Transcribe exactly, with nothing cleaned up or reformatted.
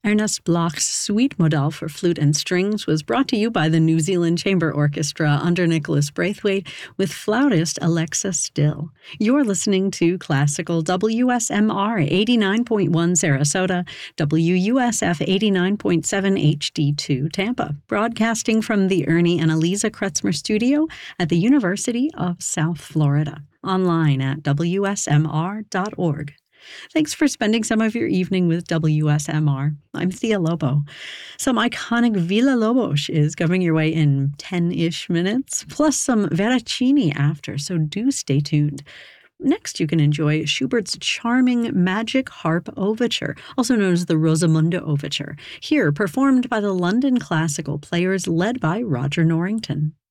Ernest Bloch's Suite Model for Flute and Strings was brought to you by the New Zealand Chamber Orchestra under Nicholas Braithwaite with flautist Alexa Still. You're listening to Classical W S M R eighty-nine point one Sarasota, W U S F eighty-nine point seven H D two Tampa, broadcasting from the Ernie and Eliza Kretzmer Studio at the University of South Florida, online at W S M R dot org. Thanks for spending some of your evening with W S M R. I'm Thea Lobo. Some iconic Villa Lobos is coming your way in ten-ish minutes, plus some Veracini after, so do stay tuned. Next, you can enjoy Schubert's charming Magic Harp Overture, also known as the Rosamunde Overture, here performed by the London Classical Players led by Roger Norrington.